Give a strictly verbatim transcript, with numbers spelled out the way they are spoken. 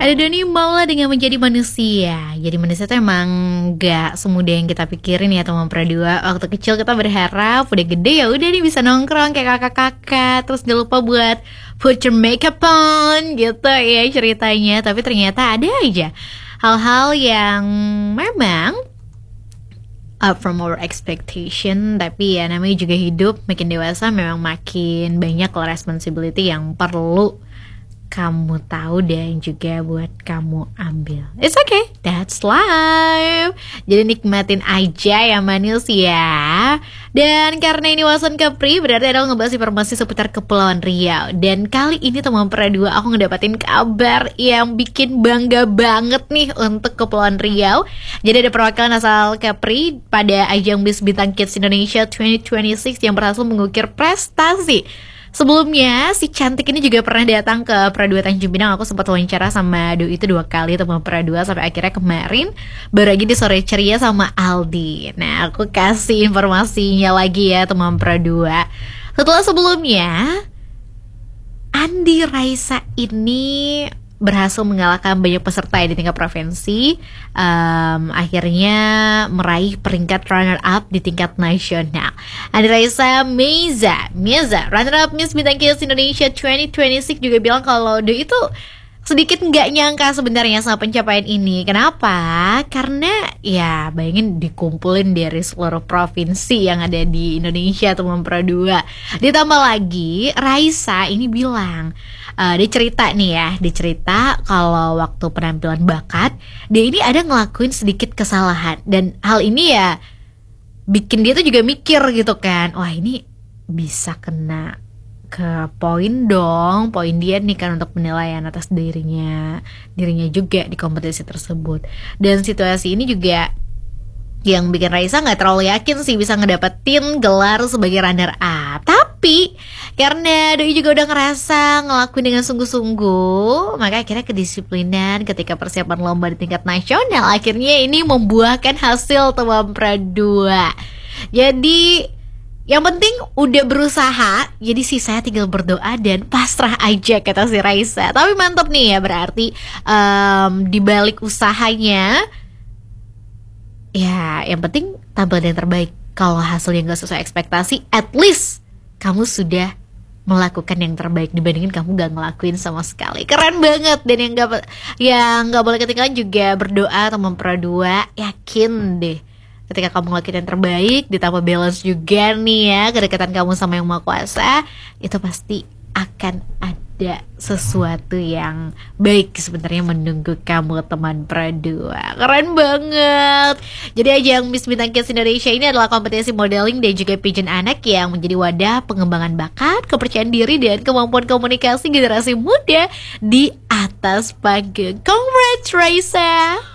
Ada Doni Maula dengan menjadi manusia. Jadi manusia tuh emang gak semudah yang kita pikirin ya teman Pradua. Waktu kecil kita berharap udah gede ya udah nih bisa nongkrong kayak kakak-kakak. Terus jangan lupa buat put your makeup on gitu ya ceritanya. Tapi ternyata ada aja hal-hal yang memang up from our expectation. Tapi ya namanya juga hidup, makin dewasa memang makin banyak lah responsibility yang perlu kamu tahu dan juga buat kamu ambil. It's okay, that's life. Jadi nikmatin aja ya manis ya. Dan karena ini Wawasan Kepri, berarti adalah ngebahas informasi seputar Kepulauan Riau. Dan kali ini teman Pradua aku ngedapatin kabar yang bikin bangga banget nih untuk Kepulauan Riau. Jadi ada perwakilan asal Kepri pada ajang Miss Bintang Kids Indonesia dua ribu dua puluh enam yang berhasil mengukir prestasi. Sebelumnya si cantik ini juga pernah datang ke Pradua Tanjung Pinang. Aku sempat wawancara sama Doi itu dua kali teman Pradua, sampai akhirnya kemarin baru lagi di Sore Ceria sama Aldi. Nah aku kasih informasinya lagi ya teman Pradua. Setelah sebelumnya Andi Raisa ini berhasil mengalahkan banyak peserta ya di tingkat provinsi, um, akhirnya meraih peringkat runner up di tingkat nasional. Andi Raisa Meza, Meza, runner up Miss Bintang Kids Indonesia dua ribu dua puluh enam juga bilang kalau dia itu sedikit nggak nyangka sebenarnya sama pencapaian ini. Kenapa? Karena ya bayangin dikumpulin dari seluruh provinsi yang ada di Indonesia teman Pradua. Ditambah lagi Raisa ini bilang, uh, dia cerita nih ya, dia cerita kalau waktu penampilan bakat dia ini ada ngelakuin sedikit kesalahan. Dan hal ini ya bikin dia tuh juga mikir gitu kan, wah ini bisa kena ke poin dong, poin dia nih kan untuk penilaian atas dirinya dirinya juga di kompetisi tersebut. Dan situasi ini juga yang bikin Raisa gak terlalu yakin sih bisa ngedapetin gelar sebagai runner up. Tapi karena Doi juga udah ngerasa ngelakuin dengan sungguh-sungguh, maka akhirnya kedisiplinan ketika persiapan lomba di tingkat nasional akhirnya ini membuahkan hasil teman Pradua. Jadi yang penting udah berusaha, jadi sisanya tinggal berdoa dan pasrah aja kata si Raisa. Tapi mantap nih ya, berarti um, dibalik usahanya, ya yang penting tampil yang terbaik. Kalau hasilnya gak sesuai ekspektasi, at least kamu sudah melakukan yang terbaik dibandingin kamu gak ngelakuin sama sekali. Keren banget. Dan yang gak, yang gak boleh ketinggalan juga berdoa teman Pradua. Yakin deh ketika kamu ngelakuin yang terbaik, ditambah balance juga nih ya kedekatan kamu sama Yang Maha Kuasa, itu pasti akan ada sesuatu yang baik sebenarnya menunggu kamu teman Pradua. Keren banget. Jadi ajang Miss Bintang Kids Indonesia ini adalah kompetisi modeling dan juga pageant anak yang menjadi wadah pengembangan bakat, kepercayaan diri, dan kemampuan komunikasi generasi muda di atas panggung. Congrats Raisa.